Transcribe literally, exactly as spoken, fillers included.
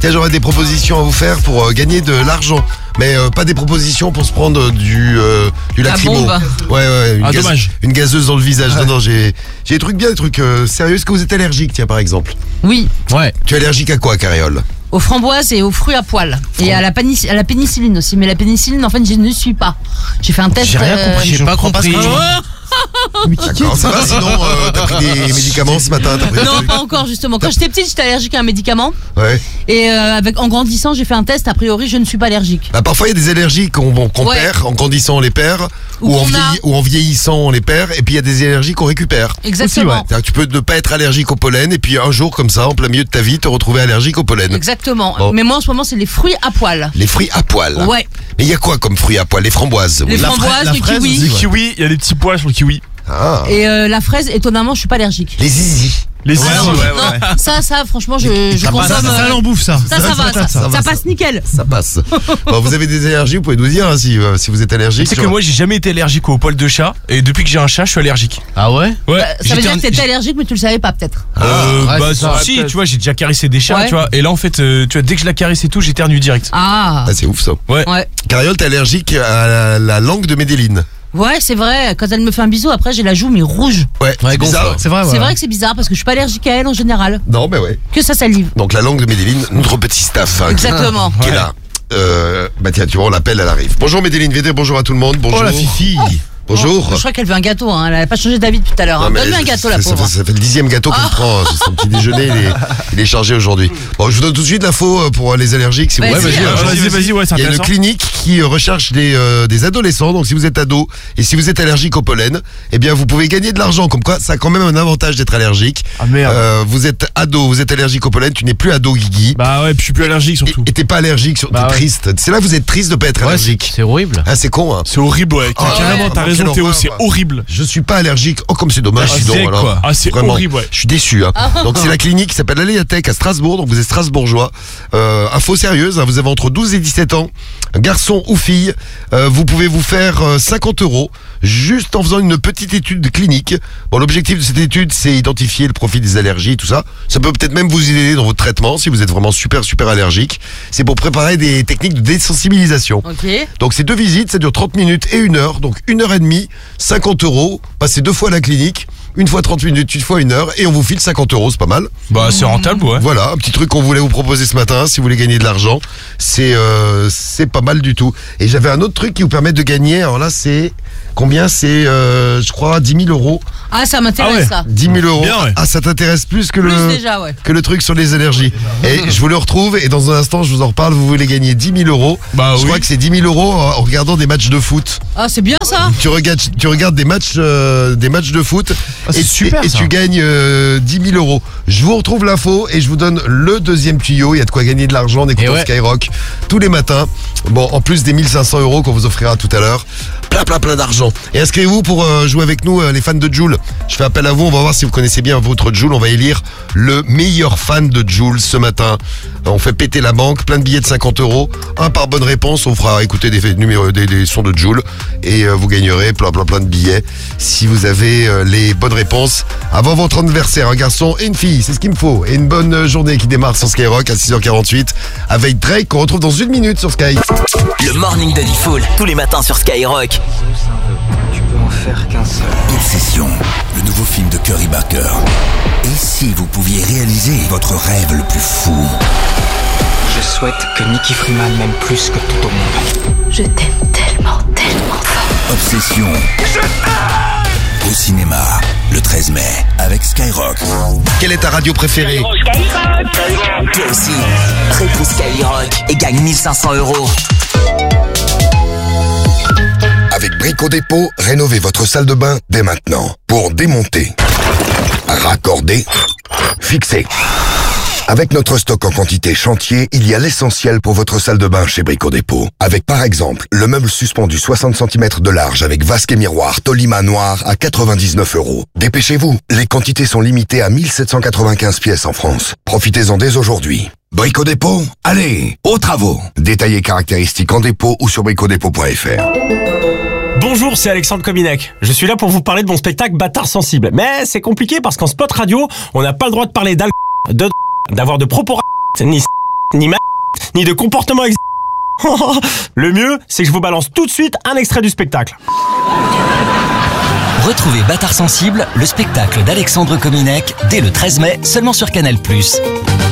Tiens, j'aurais des propositions à vous faire pour euh, gagner de l'argent. Mais euh, pas des propositions pour se prendre euh, du, euh, du lacrymo. bombe. Ouais, ouais, une, Ah, gaz- dommage. une gazeuse dans le visage. Non, non, j'ai, j'ai des trucs bien, des trucs euh, sérieux. Est-ce que vous êtes allergique, tiens, par exemple? Oui, Ouais. Tu es allergique à quoi, Cariole? aux framboises et aux fruits à poil. Et à la, panici- à la pénicilline aussi. Mais la pénicilline, en fait, je ne suis pas. J'ai fait un test. J'ai rien euh, compris. J'ai je pas comprends pas compris. ce que tu dis. D'accord, ça va, sinon euh, t'as pris des médicaments ce matin, t'as pris des Non, trucs pas encore, justement. Quand j'étais petite, j'étais allergique à un médicament. Ouais. Et euh, avec, en grandissant, j'ai fait un test. A priori, je ne suis pas allergique. Bah, parfois il y a des allergies qu'on qu'on Ouais. perd, en grandissant on les perd, ou, Ou en qu'on a. vieilli- ou en vieillissant on les perd, et puis il y a des allergies qu'on récupère. Exactement. C'est-à-dire que tu peux ne pas être allergique au pollen, et puis un jour comme ça, en plein milieu de ta vie, te retrouver allergique au pollen. Exactement. Bon. Mais moi, en ce moment, c'est les fruits à poil. Les fruits à poil. Ouais. Mais il y a quoi comme fruits à poil? Les framboises. Les oui. La framboises, fra- la le fraise kiwi. aussi, Le ouais. kiwi, il y a des petits pois sur le kiwi. Ah. Et euh, la fraise, étonnamment, je suis pas allergique. Les zizi. Les Ouais, zizi. ouais, ouais, Non, ouais. ça, ça, franchement, je, je Ça passe, consomme. ça, euh, ça, on bouffe ça. Ça, ça va, ça, ça ça va, passe ça. nickel. Ça passe. Bon, vous avez des allergies, vous pouvez nous dire hein, si, euh, si vous êtes allergique. Tu sais que moi j'ai jamais été allergique aux poils de chat et depuis que j'ai un chat je suis allergique. Ah ouais? Ouais. Ça veut j'étais dire un- que t'étais allergique, mais tu le savais pas, peut-être. Euh, ouais, bah c'est ça, si, peut-être. tu vois, j'ai déjà caressé des chats, Ouais. tu vois. Et là en fait, euh, tu vois, dès que je la caresse et tout, j'éternue direct. Ah. Ah, c'est ouf ça. Ouais. Ouais. Cariole, t'es allergique à la, la langue de Médéline. Ouais, c'est vrai. Quand elle me fait un bisou, après, j'ai la joue, mais rouge. Ouais, c'est bizarre. C'est vrai, ouais. C'est vrai que c'est bizarre parce que je suis pas allergique à elle en général. Non, mais ouais. Que ça salive. Donc la langue de Médéline, notre petit staff. hein, qui- Exactement. qui est là. Euh, bah tiens, tu vois, on l'appelle, elle arrive. Bonjour Médéline, viens dire bonjour à tout le monde. Bonjour. Oh la fifi. Bonjour. Je crois qu'elle veut un gâteau, hein. Elle a pas changé d'avis depuis tout à l'heure. Non, Hein. mais Donne-lui un gâteau, la ça, pauvre. fait, ça fait le dixième gâteau qu'elle prend. hein. Son petit déjeuner, il est, il est chargé aujourd'hui. Bon, je vous donne tout de suite l'info pour les allergiques. Si vous Vas-y, voulez. vas-y, Ouais, vas-y, vas-y, ouais, c'est Il y a une intéressant. clinique qui euh, recherche des, euh, des adolescents. Donc si vous êtes ado et si vous êtes allergique au pollen, eh bien vous pouvez gagner de l'argent. Comme quoi, ça a quand même un avantage d'être allergique. Ah merde. Euh, vous êtes ado, vous êtes allergique au pollen, tu n'es plus ado, Guigui. Bah ouais, puis je suis plus allergique surtout. Et et t'es pas allergique, sur- Bah t'es ouais. triste. C'est là que vous êtes triste de pas être Ouais, allergique. c'est horrible. Ah, c'est con, hein. C'est horrible, ouais. Oh, Carrément, ouais. t'as Ah, raison, quelle Théo, horreur, c'est quoi. horrible. Je suis pas allergique. Oh, comme c'est dommage, Ah, dis donc, c'est alors. quoi. Ah, c'est Vraiment. horrible, ouais. Je suis déçu, hein. Donc, c'est la clinique qui s'appelle Aléatech à Strasbourg. Donc, vous êtes strasbourgeois. Euh, info sérieuse, hein, vous avez entre douze et dix-sept ans, garçon ou fille. Euh, vous pouvez vous faire euh, cinquante euros juste en faisant une petite étude clinique. Bon, l'objectif de cette étude, c'est identifier le profil des allergies, tout ça. Ça peut peut-être même vous aider dans votre traitement si vous êtes vraiment super, super allergique. C'est pour préparer des techniques de désensibilisation. Ok. Donc c'est deux visites, ça dure trente minutes et une heure, donc une heure et demie, cinquante euros, passez deux fois à la clinique, une fois trente minutes, une fois une heure, et on vous file cinquante euros, c'est pas mal. Bah c'est rentable, ouais. Voilà, un petit truc qu'on voulait vous proposer ce matin, si vous voulez gagner de l'argent, c'est euh, c'est pas mal du tout. Et j'avais un autre truc qui vous permet de gagner, alors là c'est, combien c'est, euh, je crois, dix mille euros. Ah, ça m'intéresse, Ah là. dix mille euros. Bien, ouais. Ah, ça t'intéresse plus que Plus le... déjà, ouais. que le truc sur les allergies. Et je vous le retrouve et dans un instant je vous en reparle, vous voulez gagner dix mille euros. Bah je oui. crois que c'est dix mille euros en regardant des matchs de foot. Ah, c'est bien ça. Tu regardes, tu regardes des matchs, euh, des matchs de foot Ah, c'est et, super, et ça. tu gagnes euh, dix mille euros. Je vous retrouve l'info et je vous donne le deuxième tuyau. Il y a de quoi gagner de l'argent en écoutant Et ouais. Skyrock tous les matins. Bon, en plus des mille cinq cents euros qu'on vous offrira tout à l'heure. Plein, plein, plein d'argent. Et inscrivez-vous pour euh, jouer avec nous, euh, les fans de Joule. Je fais appel à vous. On va voir si vous connaissez bien votre Joule. On va élire le meilleur fan de Joule ce matin. On fait péter la banque. Plein de billets de cinquante euros. Un par bonne réponse. On fera écouter des, numéros, des, des sons de Joule. Et euh, vous gagnerez plein, plein, plein de billets si vous avez euh, les bonnes réponses avant votre anniversaire. Un garçon et une fille, c'est ce qu'il me faut. Et une bonne euh, journée qui démarre sur Skyrock à six heures quarante-huit avec Drake qu'on retrouve dans une minute sur Sky. Le morning de Diffoul, tous les matins sur Skyrock. Tu peux en faire qu'un seul. Obsession, le nouveau film de Curry Barker. Et si vous pouviez réaliser votre rêve le plus fou? Je souhaite que Nicky Freeman m'aime plus que tout au monde. Je t'aime tellement, tellement fort. Obsession. Au cinéma, le treize mai, avec Skyrock. Quelle est ta radio préférée? Toi aussi, réponds Skyrock et gagne mille cinq cents euros. Avec Brico Dépôt, rénovez votre salle de bain dès maintenant. Pour démonter, raccorder, fixer. Avec notre stock en quantité chantier, il y a l'essentiel pour votre salle de bain chez Brico Dépôt. Avec par exemple, le meuble suspendu soixante centimètres de large avec vasque et miroir Tolima noir à quatre-vingt-dix-neuf euros. Dépêchez-vous, les quantités sont limitées à mille sept cent quatre-vingt-quinze pièces en France. Profitez-en dès aujourd'hui. Brico Dépôt, allez, aux travaux. Détails et caractéristiques en dépôt ou sur bricodépôt point f r. Bonjour, c'est Alexandre Cominac. Je suis là pour vous parler de mon spectacle Bâtard sensible. Mais c'est compliqué parce qu'en spot radio, on n'a pas le droit de parler d'alcool, de d'avoir de propos ni ni ma ni de comportement ex... Le mieux, c'est que je vous balance tout de suite un extrait du spectacle. Retrouvez Bâtard sensible, le spectacle d'Alexandre Kominek, dès le treize mai, seulement sur Canal plus.